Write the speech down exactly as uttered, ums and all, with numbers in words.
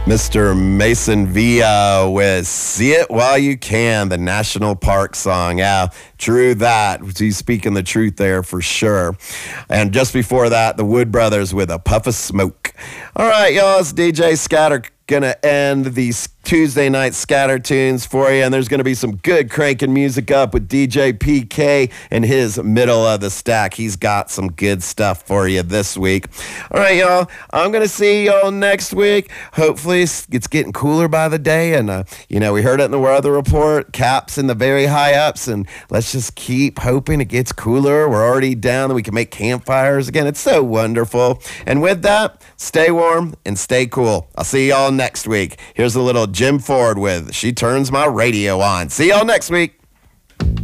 Mister Mason Villa with See It While You Can, the National Park song. Yeah, true that. He's speaking the truth there for sure. And just before that, the Wood Brothers with A Puff of Smoke. All right, y'all, it's D J Scatter gonna end these Tuesday night scatter tunes for you, and there's gonna be some good cranking music up with D J P K and his middle of the stack. He's got some good stuff for you this week. All right, y'all, I'm gonna see y'all next week. Hopefully it's getting cooler by the day, and uh, you know, we heard it in the weather report, caps in the very high ups, and let's just keep hoping it gets cooler. We're already down and we can make campfires again. It's so wonderful. And with that, stay warm and stay cool. I'll see y'all next week. Here's a little Jim Ford with She Turns My Radio On. See y'all next week.